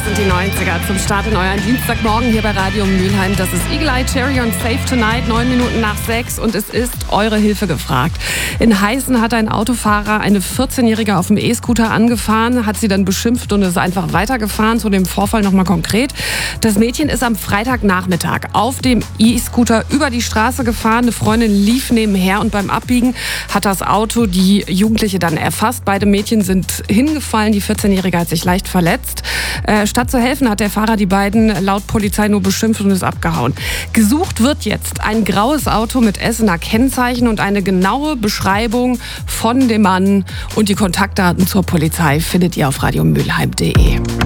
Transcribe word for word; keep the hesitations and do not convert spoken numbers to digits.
sind die neunziger zum Start in euren Dienstagmorgen hier bei Radio Mülheim. Das ist Eagle Eye Cherry und Save Tonight, neun Minuten nach sechs und es ist eure Hilfe gefragt. In Heißen hat ein Autofahrer eine vierzehnjährige auf dem E-Scooter angefahren, hat sie dann beschimpft und ist einfach weitergefahren. Zu dem Vorfall nochmal konkret. Das Mädchen ist am Freitagnachmittag auf dem E-Scooter über die Straße gefahren. Eine Freundin lief nebenher und beim Abbiegen hat das Auto die Jugendliche dann erfasst. Beide Mädchen sind hingefallen, die vierzehnjährige hat sich leicht verletzt. Äh, statt zu helfen, hat der Fahrer die beiden laut Polizei nur beschimpft und ist abgehauen. Gesucht wird jetzt ein graues Auto mit Essener Kennzeichen und eine genaue Beschreibung von dem Mann. Und die Kontaktdaten zur Polizei findet ihr auf radiomülheim punkt de.